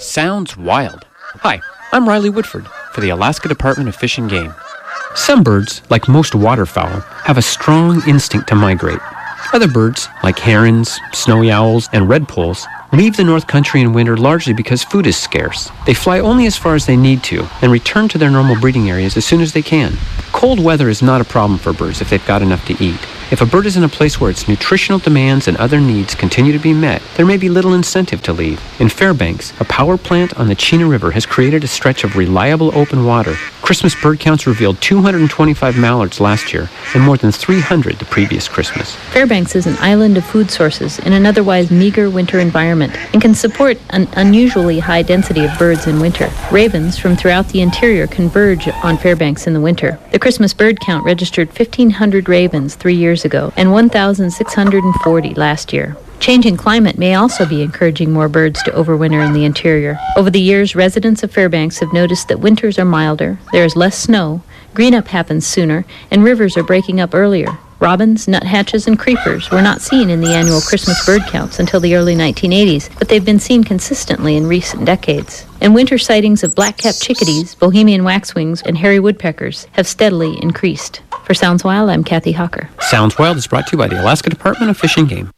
Sounds wild. Hi, I'm Riley Woodford for the Alaska Department of Fish and Game. Some birds, like most waterfowl, have a strong instinct to migrate. Other birds, like herons, snowy owls, and redpolls, leave the North Country in winter largely because food is scarce. They fly only as far as they need to and return to their normal breeding areas as soon as they can. Cold weather is not a problem for birds if they've got enough to eat. If a bird is in a place where its nutritional demands and other needs continue to be met, there may be little incentive to leave. In Fairbanks, a power plant on the Chena River has created a stretch of reliable open water. Christmas bird counts revealed 225 mallards last year and more than 300 the previous Christmas. Fairbanks is an island of food sources in an otherwise meager winter environment and can support an unusually high density of birds in winter. Ravens from throughout the interior converge on Fairbanks in the winter. The Christmas bird count registered 1,500 ravens 3 years ago and 1,640 last year. Changing climate may also be encouraging more birds to overwinter in the interior. Over the years, residents of Fairbanks have noticed that winters are milder, there is less snow, green-up happens sooner, and rivers are breaking up earlier. Robins, nuthatches, and creepers were not seen in the annual Christmas bird counts until the early 1980s, but they've been seen consistently in recent decades. And winter sightings of black-capped chickadees, Bohemian waxwings, and hairy woodpeckers have steadily increased. For Sounds Wild, I'm Kathy Hawker. Sounds Wild is brought to you by the Alaska Department of Fish and Game.